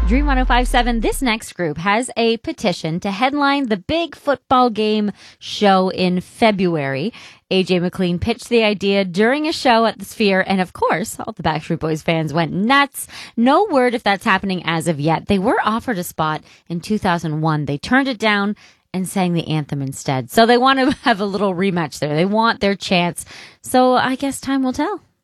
Dream 1057, this next group has a petition to headline the big football game show in February. AJ McLean pitched the idea during a show at the Sphere, and of course, all the Backstreet Boys fans went nuts. No word if that's happening as of yet. They were offered a spot in 2001. They turned it down and sang the anthem instead. So they want to have a little rematch there. They want their chance. So I guess time will tell.